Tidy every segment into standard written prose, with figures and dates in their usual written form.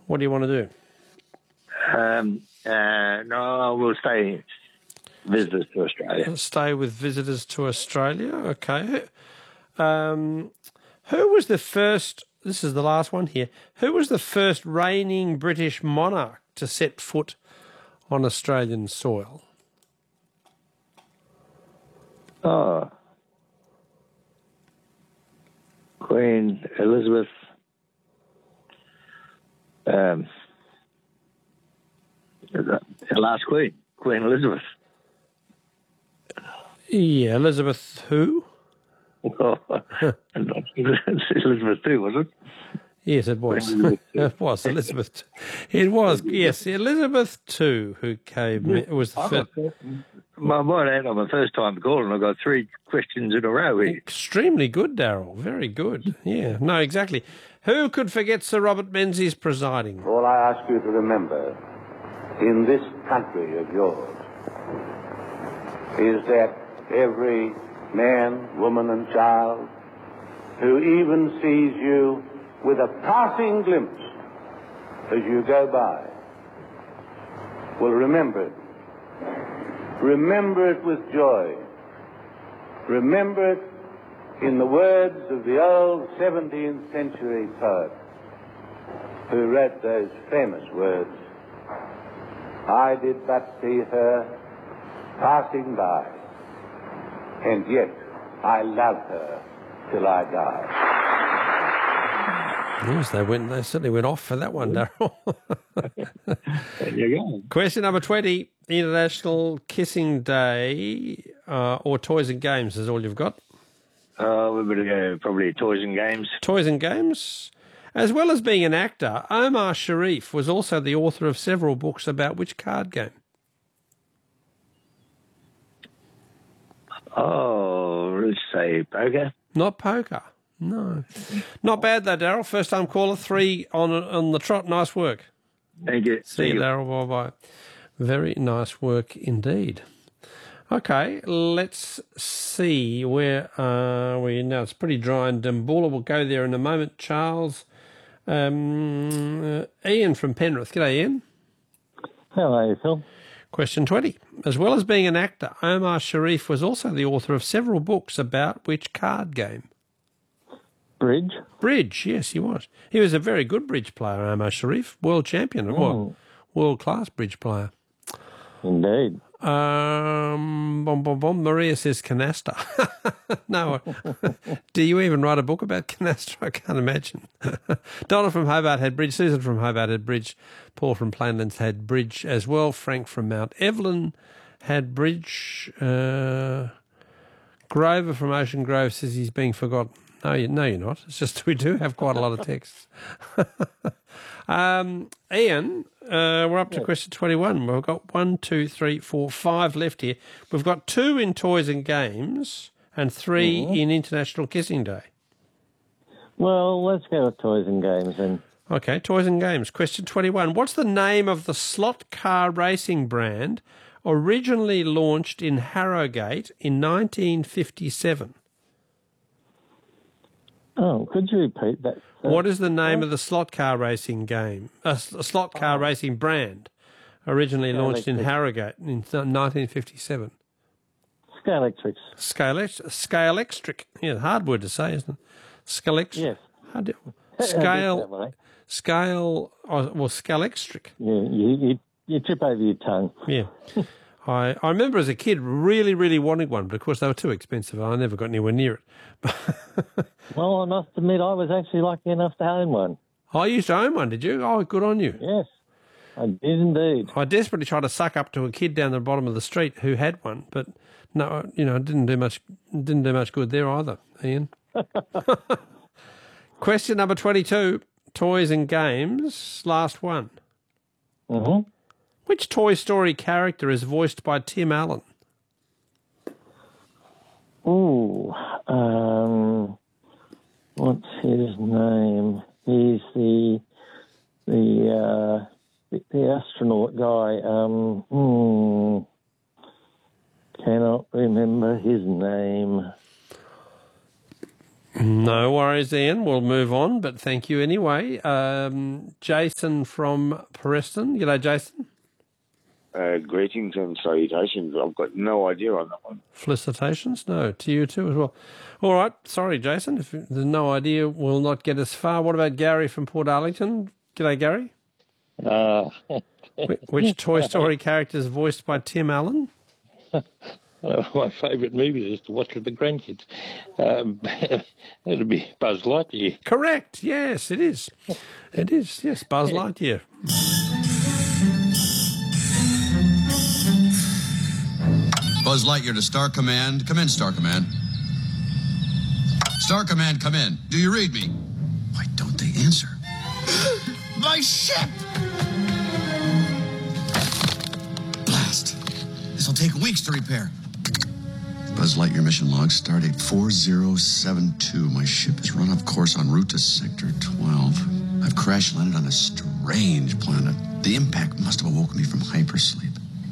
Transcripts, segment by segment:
What do you want to do? No, we'll stay visitors to Australia. Stay with visitors to Australia. Okay. Who was the first? This is the last one here. Who was the first reigning British monarch to set foot on Australian soil? Oh, Queen Elizabeth. The last Queen Elizabeth. Yeah, Elizabeth who? Oh, Elizabeth II, was it? Yes, it was. It was Elizabeth. It was, yes, Elizabeth II who came. It was the first. My mind, I'm a first-time caller, and I got 3 questions in a row here. Extremely good, Daryl. Very good. Yeah, no, exactly. Who could forget Sir Robert Menzies presiding? All I ask you to remember in this country of yours is that every man, woman, and child who even sees you with a passing glimpse as you go by will remember it. Remember it with joy. Remember it in the words of the old 17th century poet who wrote those famous words, "I did but see her passing by, and yet I love her till I die." Yes, they certainly went off for that one, Daryl. There you go. Question number 20, International Kissing Day, or Toys and Games is all you've got. We better go probably Toys and Games. Toys and Games. As well as being an actor, Omar Sharif was also the author of several books about which card game? Oh, let's say poker. Not poker. No. Not bad though, Daryl. First time caller, 3 on the trot. Nice work. Thank you. See you, Daryl. Bye-bye. Very nice work indeed. Okay, let's see. Where are we now? It's pretty dry in Dambulla. We'll go there in a moment. Charles. Ian from Penrith. G'day, Ian. Hello, Phil. Question 20. As well as being an actor, Omar Sharif was also the author of several books about which card game? Bridge? Bridge, yes, he was. He was a very good bridge player, Omar Sharif. World champion, world-class bridge player. Indeed. Maria says canasta. No. Do you even write a book about canasta? I can't imagine. Donna from Hobart had bridge. Susan from Hobart had bridge. Paul from Plainlands had bridge as well. Frank from Mount Evelyn had bridge. Grover from Ocean Grove says he's being forgotten. No, you're not. It's just we do have quite a lot of texts. Ian, we're up to question 21. We've got 1, 2, 3, 4, 5 left here. We've got 2 in Toys and Games and 3 in International Kissing Day. Well, let's go with Toys and Games then. Okay, Toys and Games. Question 21. What's the name of the slot car racing brand originally launched in Harrogate in 1957? Oh, could you repeat that? What is the name of the slot car racing game? A slot car racing brand originally launched in Harrogate in 1957. Scalextric. Scalextric. Yeah, hard word to say, isn't it? Scalextric. Yes. Scalextric. Yeah, you trip over your tongue. Yeah. I remember as a kid really, really wanting one, but of course they were too expensive. I never got anywhere near it. Well, I must admit I was actually lucky enough to own one. I used to own one, did you? Oh, good on you. Yes, I did indeed. I desperately tried to suck up to a kid down the bottom of the street who had one, but no, it didn't do much good there either, Ian. Question number 22, Toys and Games, last one. Mm-hmm. Which Toy Story character is voiced by Tim Allen? Ooh, what's his name? He's the astronaut guy. Cannot remember his name. No worries, Ian. We'll move on, but thank you anyway. Jason from Preston. G'day, Jason. Greetings and salutations. I've got no idea on that one. Felicitations? No, to you too as well. All right. Sorry, Jason. If there's no idea, we'll not get as far. What about Gary from Port Arlington? G'day, Gary. Which Toy Story character is voiced by Tim Allen? My favourite movie is to watch with the grandkids. It'll be Buzz Lightyear. Correct. Yes, it is. It is. Yes, Buzz Lightyear. Buzz Lightyear to Star Command. Come in, Star Command. Star Command, come in. Do you read me? Why don't they answer? My ship! Blast. This'll take weeks to repair. Buzz Lightyear mission log, stardate 4072. My ship is run off course en route to Sector 12. I've crash landed on a strange planet. The impact must have awoken me from hypersleep.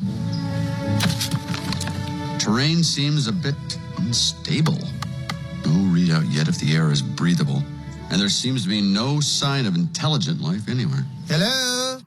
Terrain seems a bit unstable. No readout yet if the air is breathable. And there seems to be no sign of intelligent life anywhere. Hello?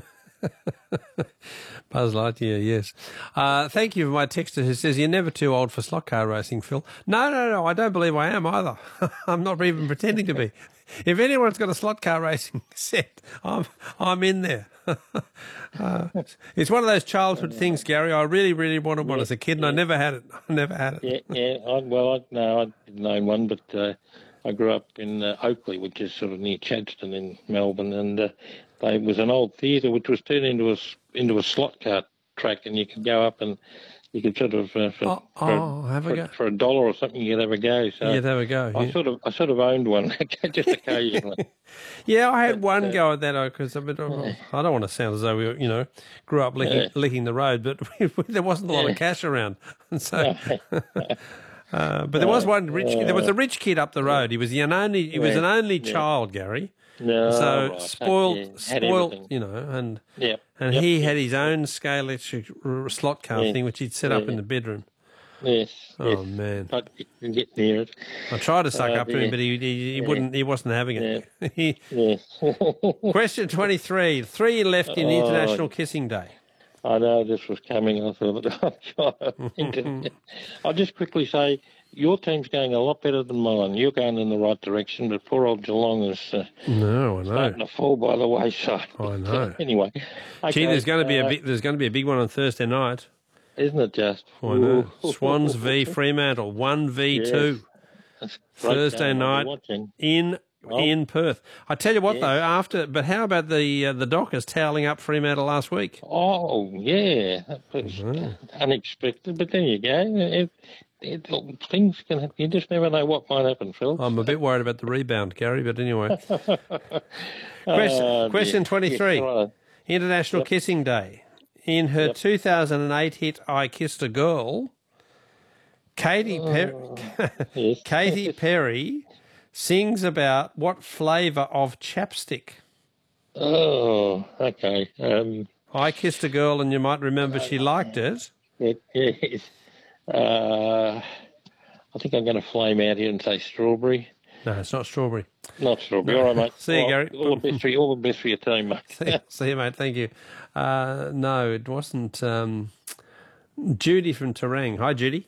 Buzz Lightyear, yes. Thank you for my texter who says, you're never too old for slot car racing, Phil. No, I don't believe I am either. I'm not even pretending to be. If anyone's got a slot car racing set, I'm in there. It's one of those childhood things, Gary. I really, really wanted one as a kid, and I never had it. I didn't own one, but I grew up in Oakley, which is sort of near Chadstone in Melbourne, and there was an old theatre which was turned into a slot car track, and you could go up and you could sort of for $1 or something, you'd have a go. So you'd have a go. I sort of owned one just occasionally. Yeah, I had one go at that because I don't want to sound as though we grew up licking the road, but there wasn't a lot of cash around, and so. But there was one rich. There was a rich kid up the road. He was an only child, Gary. So spoiled, and he had his own scale electric slot car thing, which he'd set up in the bedroom. Yes. Oh man. I can get near it. I tried to suck up to him, but he wouldn't. He wasn't having it. Yes. Question 23. 3 left in International Kissing Day. I know this was coming. I thought, I'll just quickly say, your team's going a lot better than mine. You're going in the right direction, but poor old Geelong is starting to fall by the wayside. I know. Anyway, okay, gee, there's going to be a big one on Thursday night, isn't it? Just I know. Swans v Fremantle 1v2 Thursday night in Perth. I tell you what though, but how about the Dockers toweling up Fremantle last week? Oh yeah, that was unexpected. But there you go. Things can happen. You just never know what might happen, Phil. I'm a bit worried about the rebound, Gary, but anyway. Question 23. Yes, International Kissing Day. In her 2008 hit I Kissed a Girl, Katy Perry sings about what flavour of chapstick? Oh, okay. I Kissed a Girl, and you might remember she liked it. Yes. I think I'm going to flame out here and say strawberry. No, it's not strawberry. Not strawberry. All right, mate. See you, Gary. All the best for your team, mate. See you, mate. Thank you. No, it wasn't. Judy from Terang. Hi, Judy.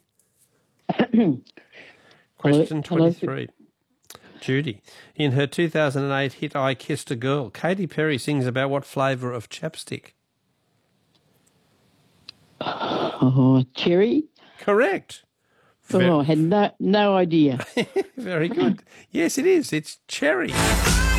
Question 23. Judy. In her 2008 hit I Kissed a Girl, Katy Perry sings about what flavour of chapstick? Cherry? Correct. I had no idea. Very good. Yes, it is. It's cherry.